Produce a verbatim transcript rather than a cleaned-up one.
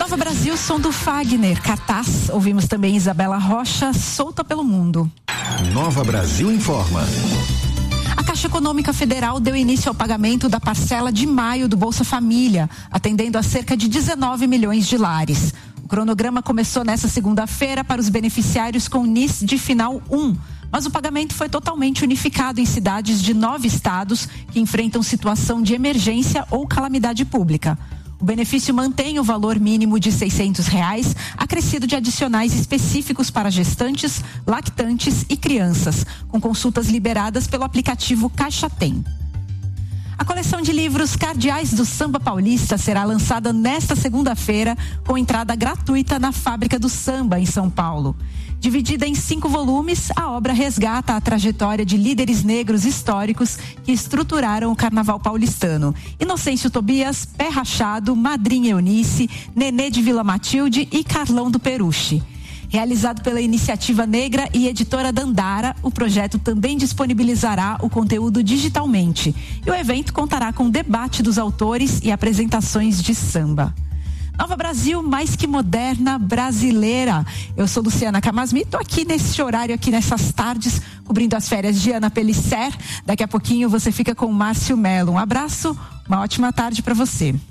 Nova Brasil, som do Fagner, cartaz. Ouvimos também Isabela Rocha, Solta pelo Mundo. Nova Brasil informa. A Caixa Econômica Federal deu início ao pagamento da parcela de maio do Bolsa Família, atendendo a cerca de dezenove milhões de lares. O cronograma começou nesta segunda-feira para os beneficiários com N I S de final um, mas o pagamento foi totalmente unificado em cidades de nove estados que enfrentam situação de emergência ou calamidade pública. O benefício mantém o valor mínimo de seiscentos reais, acrescido de adicionais específicos para gestantes, lactantes e crianças, com consultas liberadas pelo aplicativo Caixa Tem. A coleção de livros Cardeais do Samba Paulista será lançada nesta segunda-feira, com entrada gratuita na Fábrica do Samba, em São Paulo. Dividida em cinco volumes, a obra resgata a trajetória de líderes negros históricos que estruturaram o carnaval paulistano. Inocêncio Tobias, Pé Rachado, Madrinha Eunice, Nenê de Vila Matilde e Carlão do Peruche. Realizado pela Iniciativa Negra e editora Dandara, o projeto também disponibilizará o conteúdo digitalmente. E o evento contará com debate dos autores e apresentações de samba. Nova Brasil, mais que moderna, brasileira. Eu sou Luciana Camasmi, estou aqui nesse horário, aqui nessas tardes, cobrindo as férias de Ana Pellicer. Daqui a pouquinho você fica com o Márcio Mello. Um abraço, uma ótima tarde para você.